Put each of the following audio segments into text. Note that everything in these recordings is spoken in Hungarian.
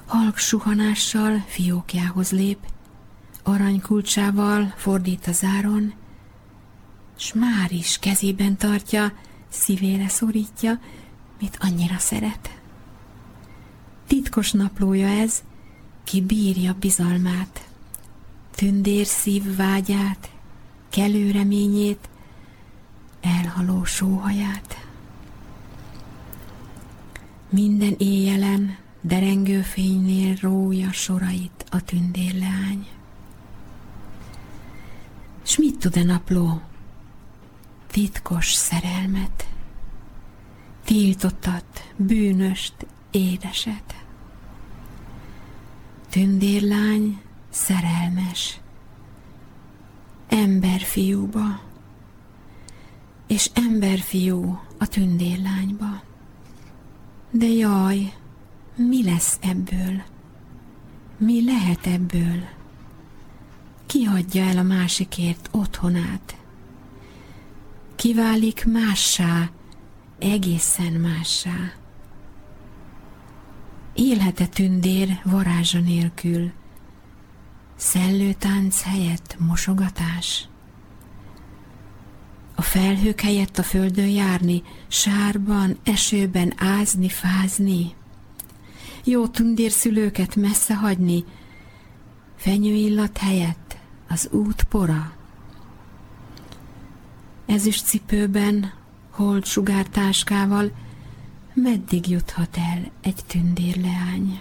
halk suhanással fiókjához lép, aranykulcsával fordít a záron, s már is kezében tartja, szívére szorítja, mit annyira szeret. Titkos naplója ez, ki bírja bizalmát, tündér szív vágyát, kelő reményét, elhaló sóhaját. Minden éjjelen derengő fénynél rója sorait a tündérleány. S mit tud a napló? Titkos szerelmet, tiltottat, bűnöst, édeset. Tündérlány szerelmes, emberfiúba, és emberfiú a tündérlányba. De jaj, mi lesz ebből? Mi lehet ebből? Ki hagyja el a másikért otthonát? Ki válik mássá, egészen mássá? Élhet-e tündér varázsa nélkül? Szellőtánc helyett mosogatás? A felhők helyett a földön járni, sárban, esőben ázni, fázni? Jó tündérszülőket messze hagyni, fenyőillat helyett az út pora? Ezüst cipőben, holt sugártáskával meddig juthat el egy tündérleány?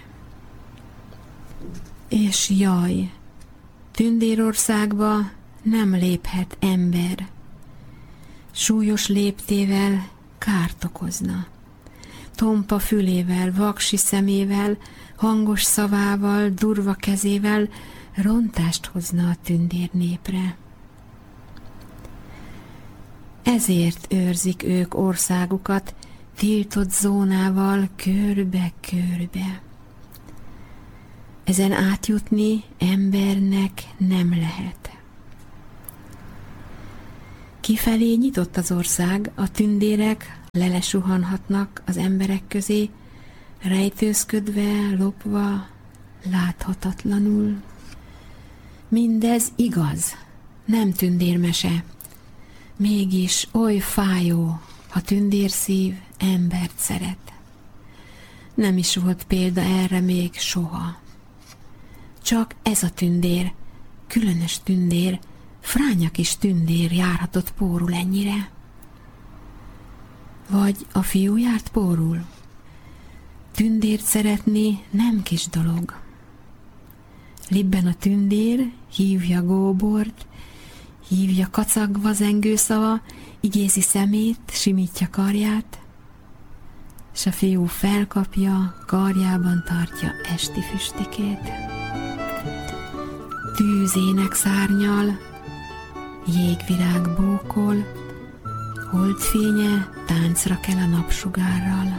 És jaj, tündérországba nem léphet ember, súlyos léptével kárt okozna, tompa fülével, vaksi szemével, hangos szavával, durva kezével rontást hozna a tündér népre. Ezért őrzik ők országukat tiltott zónával körbe-körbe. Ezen átjutni embernek nem lehet. Kifelé nyitott az ország, a tündérek lelesuhanhatnak az emberek közé, rejtőzködve, lopva, láthatatlanul. Mindez igaz, nem tündérmese. Mégis oly fájó, ha tündérszív embert szeret. Nem is volt példa erre még soha. Csak ez a tündér, különös tündér, fránya kis tündér járhatott pórul ennyire. Vagy a fiú járt pórul? Tündért szeretni nem kis dolog. Libben a tündér, hívja góbort, hívja kacagva zengő szava, igézi szemét, simítja karját, s a fiú felkapja, karjában tartja esti füstikét. Tűzének szárnyal, jégvirág bókol, holdfénye táncra kel a napsugárral.